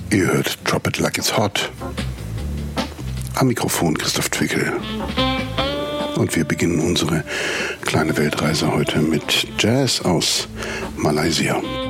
Ihr hört Drop It Like It's Hot. Am Mikrofon Christoph Twickel. Und wir beginnen unsere kleine Weltreise heute mit Jazz aus Malaysia.